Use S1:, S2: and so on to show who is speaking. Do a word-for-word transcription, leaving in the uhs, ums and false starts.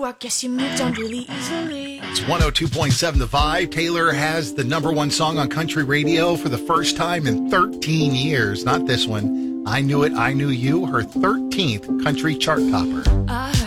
S1: I guess you moved on really easily.
S2: It's one oh two point seven The Vibe. Taylor has the number one song on country radio for the first time in thirteen years. Not this one. I Knew It, I Knew You, her thirteenth country chart topper.
S1: I